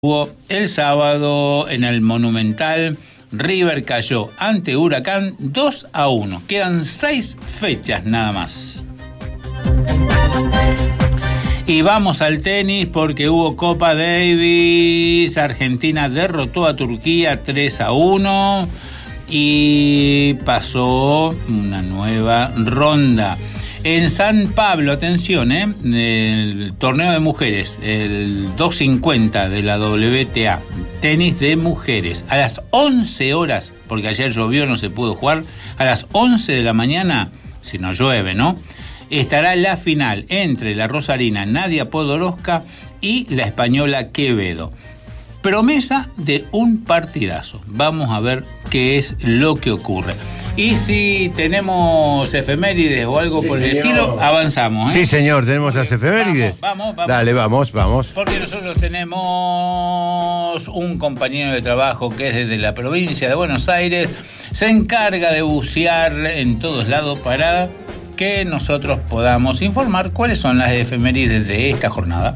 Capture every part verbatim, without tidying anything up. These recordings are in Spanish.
El sábado en el Monumental, River cayó ante Huracán dos a uno. Quedan seis fechas nada más. Y vamos al tenis porque hubo Copa Davis. Argentina derrotó a Turquía tres a uno y pasó una nueva ronda. En San Pablo, atención, ¿eh? El torneo de mujeres, el doscientos cincuenta de la W T A, tenis de mujeres, a las once horas, porque ayer llovió, no se pudo jugar, a las once de la mañana, si no llueve, ¿no?, estará la final entre la rosarina Nadia Podoroska y la española Quevedo. Promesa de un partidazo. Vamos a ver qué es lo que ocurre. Y si tenemos efemérides o algo sí, por el señor. estilo, avanzamos, ¿eh? Sí, señor, tenemos las efemérides. Vamos, vamos, vamos. Dale, vamos, vamos. Porque nosotros tenemos un compañero de trabajo que es desde la provincia de Buenos Aires, se encarga de bucear en todos lados para que nosotros podamos informar cuáles son las efemérides de esta jornada.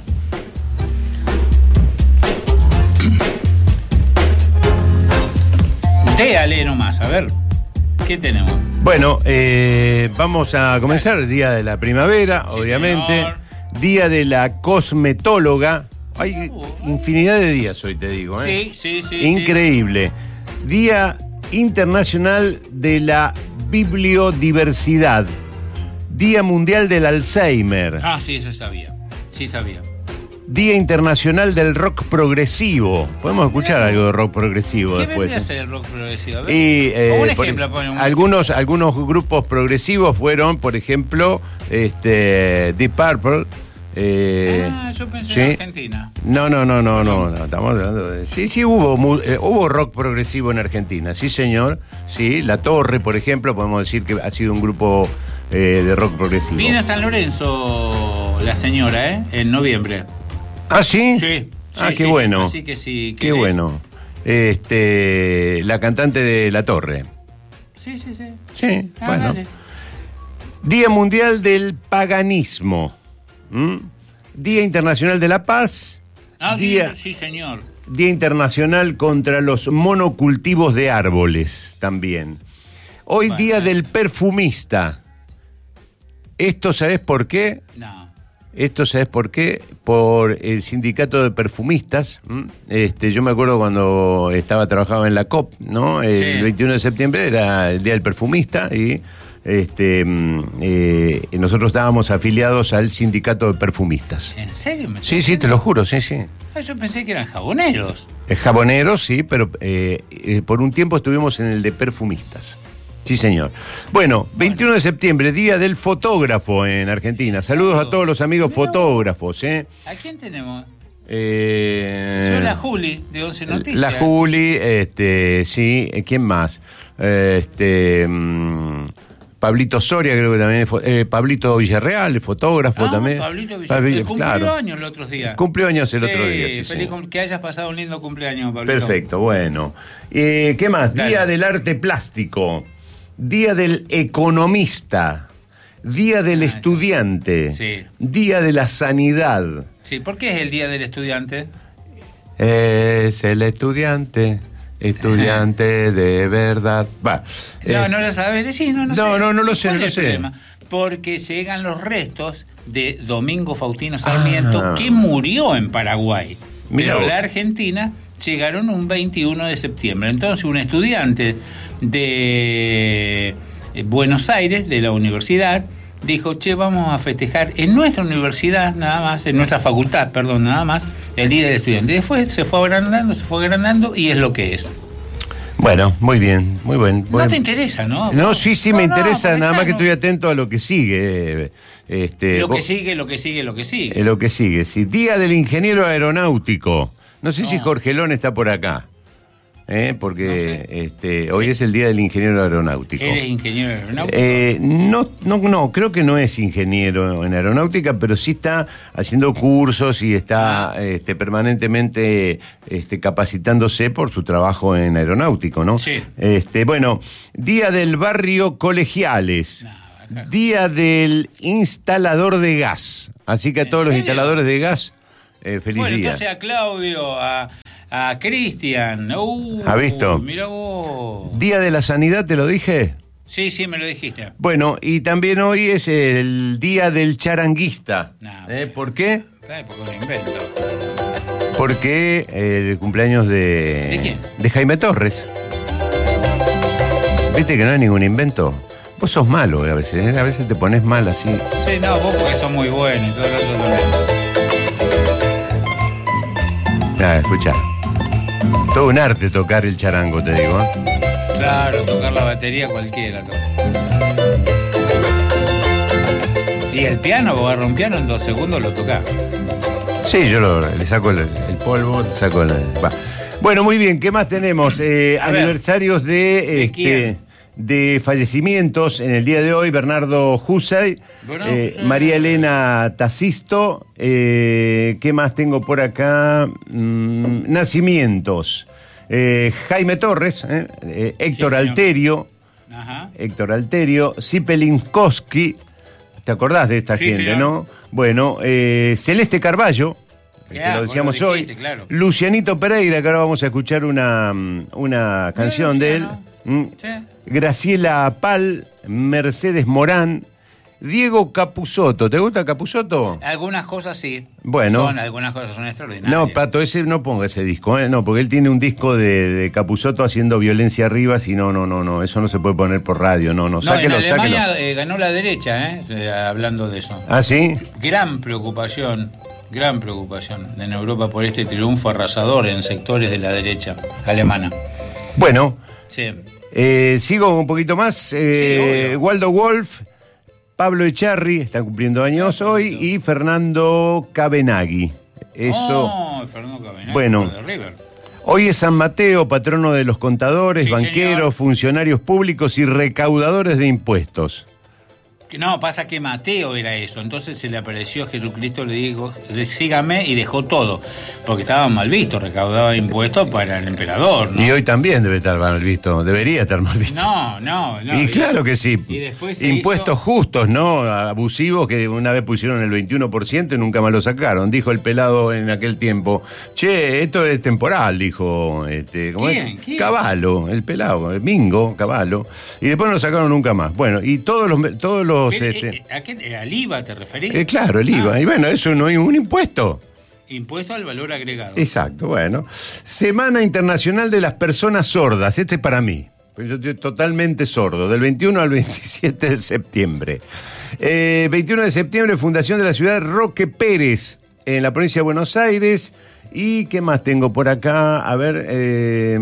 Déale nomás, a ver, ¿qué tenemos? Bueno, eh, vamos a comenzar el día de la primavera, sí, obviamente. Señor. Día de la cosmetóloga. Hay uh, infinidad de días hoy, te digo, ¿eh? Sí, sí, sí. Increíble. Sí. Día Internacional de la Bibliodiversidad. Día Mundial del Alzheimer. Ah, sí, eso sabía. Sí, sabía. Día Internacional del Rock Progresivo. Podemos escuchar algo de rock progresivo ¿Qué después. ¿Qué vendría a ser el rock progresivo? A ver. Y, eh, un ejemplo, por, un... algunos, algunos grupos progresivos fueron, por ejemplo, este, Deep Purple. Eh, ah, yo pensé ¿sí? en Argentina. No, no, no, no, no, no, estamos hablando de... Sí, sí, hubo, eh, hubo rock progresivo en Argentina, sí, señor. Sí, La Torre, por ejemplo, podemos decir que ha sido un grupo eh, de rock progresivo. Viene a San Lorenzo la señora, ¿eh? En noviembre. ¿Ah, sí? Sí. Ah, sí, qué sí, bueno. Así que sí. Qué bueno. Este, la cantante de La Torre. Sí, sí, sí. Sí, ah, bueno. Dale. Día Mundial del Paganismo. ¿Mm? Día Internacional de la Paz. Ah, día, sí, señor. Día Internacional contra los monocultivos de árboles, también. Hoy bueno, Día del Perfumista. ¿Esto sabés por qué? No. Esto, ¿sabes por qué? Por el sindicato de perfumistas. Este, yo me acuerdo cuando estaba trabajando en la C O P, ¿no? El sí. veintiuno de septiembre era el Día del Perfumista y este, eh, nosotros estábamos afiliados al sindicato de perfumistas. ¿En serio? ¿Me sí, sí, te lo juro, sí, sí. Ah, yo pensé que eran jaboneros. Eh, jaboneros, sí, pero eh, eh, por un tiempo estuvimos en el de perfumistas. Sí, señor. Bueno, veintiuno de septiembre, Día del Fotógrafo en Argentina. Saludos a todos los amigos fotógrafos, ¿eh? ¿A quién tenemos? Eh, Yo la Juli, de Once Noticias. La Juli, este, sí. ¿Quién más? Este, um, Pablito Soria, creo que también. Eh, Pablito Villarreal, el fotógrafo ah, también. Pablito Villarreal. Cumplió claro. años el otro día. Cumplió años el sí, otro día. Sí, feliz sí. Que hayas pasado un lindo cumpleaños, Pablito. Perfecto, bueno. Eh, ¿Qué más? Dale. Día del Arte Plástico. Día del Economista, Día del ah, Estudiante, sí. Día de la Sanidad. Sí, ¿por qué es el Día del Estudiante? Es el estudiante, estudiante de verdad. Va. No, eh, no lo sabes decir, no, no, no, sé. no, no lo sé, no ¿Cuál lo es el sé. problema? Porque llegan los restos de Domingo Faustino Sarmiento, ah. que murió en Paraguay. Mirá Pero vos. la Argentina llegaron un veintiuno de septiembre. Entonces, un estudiante de Buenos Aires, de la universidad, dijo, che, vamos a festejar en nuestra universidad nada más, en nuestra facultad, perdón, nada más, el Día del Estudiante. Y después se fue agrandando, se fue agrandando y es lo que es. Bueno, muy bien, muy buen. No te interesa, ¿no? No, sí, sí, no, me no, interesa, nada claro. más que estoy atento a lo que sigue. Este, lo que vos, sigue, lo que sigue, lo que sigue. Eh, lo que sigue, sí. Día del Ingeniero Aeronáutico. No sé no. si Jorgelón está por acá. ¿Eh? Porque no sé. este, hoy es el Día del Ingeniero Aeronáutico. ¿Eres ingeniero aeronáutico? Eh, no, no, no, creo que no es ingeniero en aeronáutica, pero sí está haciendo cursos y está ah. este, permanentemente este, capacitándose por su trabajo en aeronáutico, ¿no? Sí. Este, bueno, Día del Barrio Colegiales. No, Día del Instalador de Gas. Así que a todos los instaladores de gas eh, feliz bueno, día. Entonces a Claudio, a, a Cristian. Uh, ¿Ha visto? Mirá vos. Día de la Sanidad, ¿te lo dije? Sí, sí, me lo dijiste. Bueno, y también hoy es el Día del Charanguista. No, ¿Eh? ¿Por qué? Dale, porque lo invento. Porque el cumpleaños de... ¿De quién? De Jaime Torres. ¿Viste que no hay ningún invento? Vos sos malo eh, a veces, ¿eh? A veces te pones mal así. Sí, no, vos porque sos muy bueno y todo lo otro también. Ah, escuchá. Todo un arte tocar el charango, te digo. ¿eh? Claro, tocar la batería cualquiera. Toca. Y el piano, vos agarras un piano en dos segundos lo tocás. Sí, yo lo, le saco el, el polvo, le saco el... Va. Bueno, muy bien, ¿qué más tenemos? Eh, aniversarios de, ¿De este, de fallecimientos en el día de hoy. Bernardo Husay, Bueno, eh, sí. María Elena Tacisto, eh, ¿qué más tengo por acá? Mm, nacimientos. Eh, Jaime Torres, eh, eh, Héctor Sí, señor. Alterio, Ajá. Héctor Alterio, Zipelinkowski, ¿te acordás de esta Sí, gente, señor. no? Bueno, eh, Celeste Carballo, que Ya, lo vos decíamos lo hoy, dijiste, claro. Lucianito Pereira, que ahora vamos a escuchar una, una canción de él, Luciano. Mm. Sí. Graciela Pal, Mercedes Morán, Diego Capusotto, ¿te gusta Capusotto? Algunas cosas sí. Bueno. Son, algunas cosas son extraordinarias. No, Pato, ese no ponga ese disco, ¿eh? No, porque él tiene un disco de, de Capusotto haciendo violencia arriba, si no, no, no, no, eso no se puede poner por radio, no, no, No, sáquelo, en Alemania sáquelo. eh, ganó la derecha, eh, eh, hablando de eso. ¿Ah, sí? Gran preocupación, gran preocupación en Europa por este triunfo arrasador en sectores de la derecha alemana. Bueno, Sí. eh, sigo un poquito más, eh, Sí, obvio. Waldo Wolf, Pablo Echarri, están cumpliendo años hoy, y Fernando Cabenagui. Eso. Oh, Fernando Cabenagui, Bueno. de River. Hoy es San Mateo, patrono de los contadores, Sí, banqueros, señor. funcionarios públicos y recaudadores de impuestos. Que No, pasa que Mateo era eso, entonces se le apareció Jesucristo, le dijo, sígame, y dejó todo, porque estaba mal visto, recaudaba impuestos para el emperador, ¿no? Y hoy también debe estar mal visto, debería estar mal visto. No, no, no. Y claro que sí. Y después se Impuestos hizo- justos, ¿no? Abusivos, que una vez pusieron el veintiuno por ciento y nunca más lo sacaron. Dijo el pelado en aquel tiempo, che, esto es temporal, dijo este, ¿cómo es? ¿Quién? ¿Quién? Caballo, el pelado, el Mingo, Caballo. Y después no lo sacaron nunca más. Bueno, y todos los... Todos los Pero, este, eh, ¿a qué, ¿Al I V A te referís? eh, claro, el I V A. Ah, Y bueno, eso no es un impuesto. impuesto al valor agregado. Exacto, bueno. Semana Internacional de las Personas Sordas. Este es para mí. Pues yo estoy totalmente sordo. Del veintiuno al veintisiete de septiembre. Eh, veintiuno de septiembre, fundación de la ciudad de Roque Pérez, en la provincia de Buenos Aires. ¿Y qué más tengo por acá? A ver. Eh,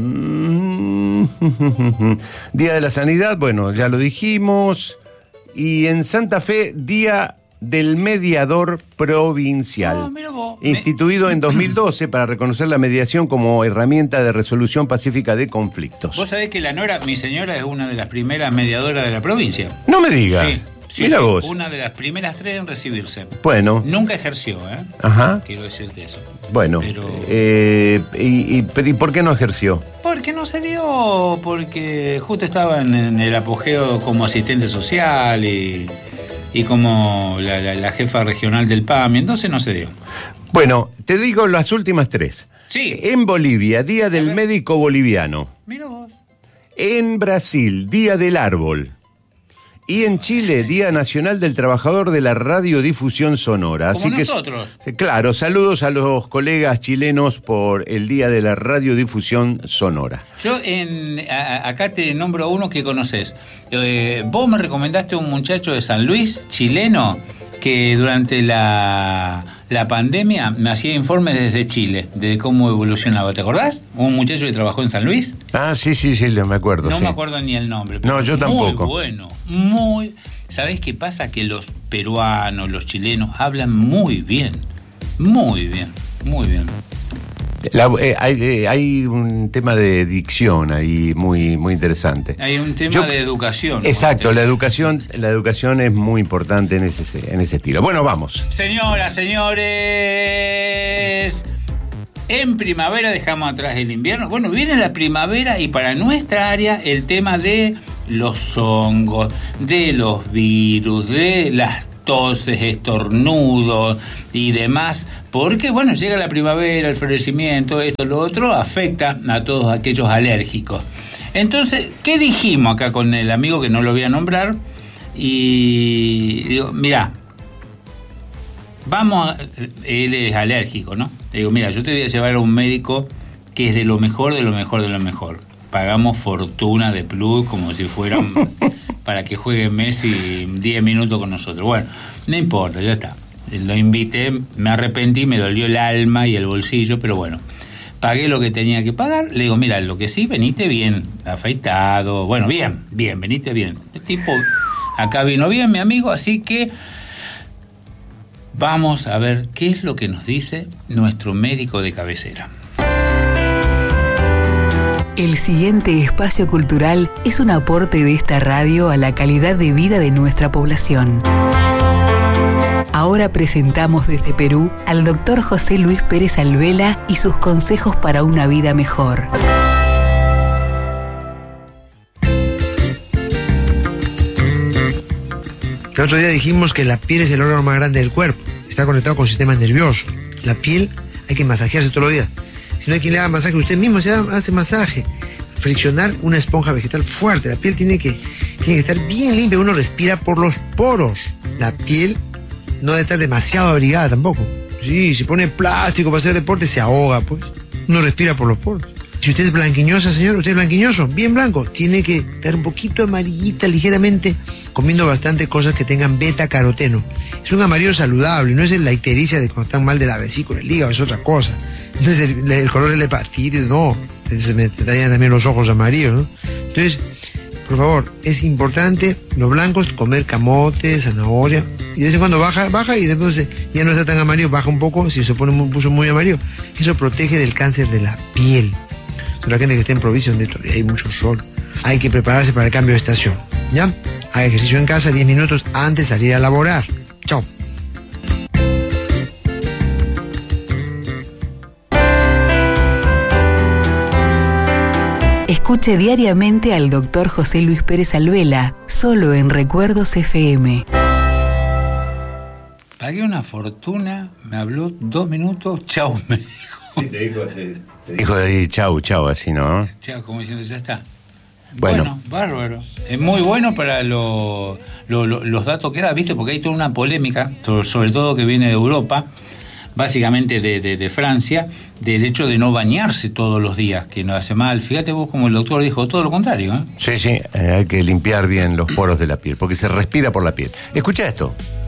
Día de la Sanidad, bueno, ya lo dijimos. Y en Santa Fe, Día del Mediador Provincial. No, mira vos. Instituido en dos mil doce para reconocer la mediación como herramienta de resolución pacífica de conflictos. Vos sabés que la Nora, mi señora, es una de las primeras mediadoras de la provincia. No me digas. Sí, sí, Mira sí, vos. una de las primeras tres en recibirse. Bueno, Nunca ejerció, ¿eh? ajá. Quiero decirte eso. Bueno. Pero- Eh, y, y- pero ¿y por qué no ejerció? Porque no se dio, porque justo estaba en, en el apogeo como asistente social y, y como la, la- la jefa regional del P A M, y entonces no se dio. Bueno, te digo las últimas tres. Sí. En Bolivia, Día del ver. Médico Boliviano. Mira vos. En Brasil, Día del Árbol. Y en Chile, Día Nacional del Trabajador de la Radiodifusión Sonora. Como Así que, nosotros. s- claro, saludos a los colegas chilenos por el Día de la Radiodifusión Sonora. Yo en, a- a- acá te nombro a uno que conoces. Eh, vos me recomendaste un muchacho de San Luis, chileno, que durante la, la pandemia me hacía informes desde Chile, de cómo evolucionaba. ¿Te acordás? Un muchacho que trabajó en San Luis. Ah, sí, sí, sí, me acuerdo. No sí. me acuerdo ni el nombre. No, yo tampoco. Muy bueno, muy... ¿Sabés qué pasa? Que los peruanos, los chilenos hablan muy bien, muy bien, muy bien. La- eh, hay, eh, hay un tema de dicción ahí muy, muy interesante. Hay un tema Yo- de educación. Exacto, como la te dice. educación, la educación es muy importante en ese, en ese estilo. Bueno, vamos. Señoras, señores, en primavera dejamos atrás el invierno. Bueno, viene la primavera y para nuestra área el tema de los hongos, de los virus, de las toses, estornudos y demás, porque bueno, llega la primavera, el florecimiento, esto, lo otro, afecta a todos aquellos alérgicos. Entonces, ¿qué dijimos acá con el amigo que no lo voy a nombrar? Y digo, mira, vamos, a, él es alérgico, ¿no? Le digo, mira, yo te voy a llevar a un médico que es de lo mejor, de lo mejor, de lo mejor. Pagamos fortuna de plus como si fueran para que juegue Messi diez minutos con nosotros. Bueno, no importa, ya está. Lo invité, me arrepentí, me dolió el alma y el bolsillo, pero bueno, pagué lo que tenía que pagar. Le digo, mira, lo que sí, venite bien, afeitado, bueno, bien, bien, venite bien. El tipo, acá vino bien, mi amigo, así que vamos a ver qué es lo que nos dice nuestro médico de cabecera. El siguiente espacio cultural es un aporte de esta radio a la calidad de vida de nuestra población. Ahora presentamos desde Perú al doctor José Luis Pérez Alvela y sus consejos para una vida mejor. El otro día dijimos que la piel es el órgano más grande del cuerpo. Está conectado con el sistema nervioso. La piel hay que masajearse todos los días. Si no hay quien le haga masaje, usted mismo se hace masaje. Friccionar una esponja vegetal fuerte. La piel tiene que, tiene que estar bien limpia. Uno respira por los poros. La piel no debe estar demasiado abrigada tampoco. Sí, si pone plástico para hacer deporte, se ahoga, pues. Uno respira por los poros. Si usted es blanquiñosa, señor, usted es blanquiñoso, bien blanco, tiene que estar un poquito amarillita ligeramente, comiendo bastante cosas que tengan beta-caroteno. Es un amarillo saludable, no es la ictericia de cuando están mal de la vesícula, el hígado es otra cosa. Entonces el, el color de la hepatitis, no, se me traían también los ojos amarillos, ¿no? Entonces, por favor, es importante, los blancos, comer camote, zanahoria, y de vez en cuando baja, baja y después ya no está tan amarillo, baja un poco, si se pone muy, puso muy amarillo. Eso protege del cáncer de la piel. Sobre la gente que está en provincia donde todavía hay mucho sol. Hay que prepararse para el cambio de estación, ¿ya? Haga ejercicio en casa diez minutos antes de salir a laborar. Chao. Escuche diariamente al doctor José Luis Pérez Alvela, solo en Recuerdos F M. Pagué una fortuna, me habló dos minutos, chau, me dijo. Sí, te dijo, te, te dijo de ahí, chau, chau, así, ¿no? Chau, como diciendo, ya está. Bueno, bueno bárbaro. Es muy bueno para lo, lo, lo, los datos que da, ¿viste? Porque hay toda una polémica, sobre todo que viene de Europa, básicamente de, de, de Francia, del hecho de no bañarse todos los días, que nos hace mal. Fíjate vos como el doctor dijo, todo lo contrario, ¿eh? Sí, sí, eh, hay que limpiar bien los poros de la piel, porque se respira por la piel. Escucha esto.